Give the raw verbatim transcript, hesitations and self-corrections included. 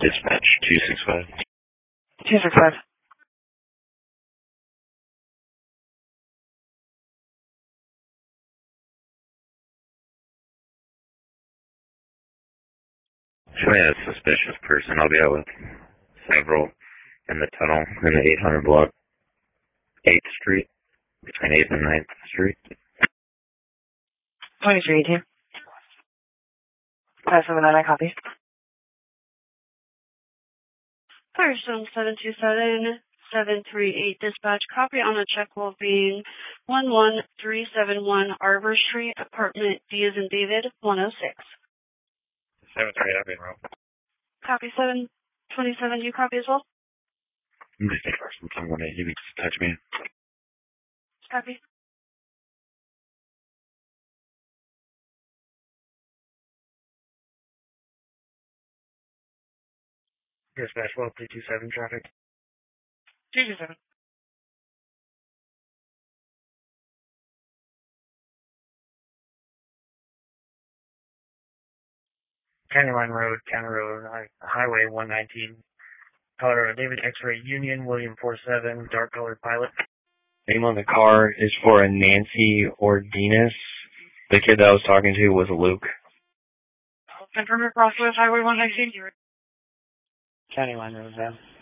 Dispatch two six five. two six five. Show me a suspicious person. I'll be out with several in the tunnel in the eight hundred block, eighth Street, between eighth and ninth Street. twenty-three eighteen. five seven nine, I copy. Firestone seven two seven seven three eight dispatch. Copy on the check will be one one three seven one Arbor Street, apartment D as in David, one oh six. seven three eight, I've been wrong. Copy seven twenty-seven, do you copy as well? I'm just taking first. Someone to you to touch me. Copy. Dispatch one three two seven traffic. two two seven. County Line Road, County Road, Highway one nineteen. Colorado David X-Ray Union, William four seven, dark colored pilot. Name on the car is for a Nancy Ordinas. The kid that I was talking to was Luke. Confirm across with Highway one nineteen. County Line Road, man.